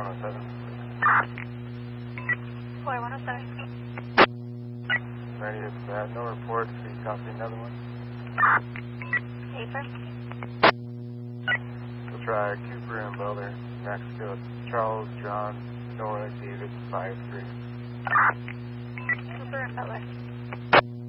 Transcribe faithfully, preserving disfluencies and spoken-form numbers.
one oh seven. four one oh seven. Ready, it's uh, no reports. So you copy another one? Paper. We'll try Cooper and Butler. Next to it. Charles, John, Nora, David, five three. Cooper and Butler.